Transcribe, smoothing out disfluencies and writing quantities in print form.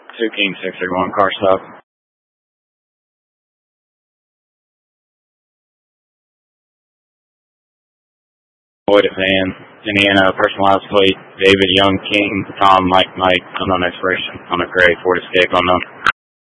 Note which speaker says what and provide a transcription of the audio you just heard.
Speaker 1: 2 King 631, car stop. Boyd at Van, Indiana, personalized plate, David Young King, Tom Mike Mike, unknown expiration, on a gray Ford Escape, unknown.